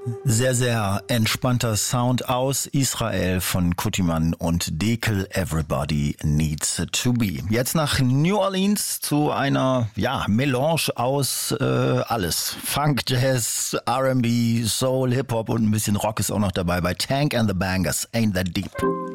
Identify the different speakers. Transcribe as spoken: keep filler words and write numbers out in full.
Speaker 1: Sehr, sehr entspannter Sound aus Israel von Kutiman und Dekel, Everybody Needs to Be. Jetzt nach New Orleans zu einer ja Melange aus äh, alles. Funk, Jazz, R and B, Soul, Hip-Hop und ein bisschen Rock ist auch noch dabei bei Tank and the Bangers, Ain't That Deep.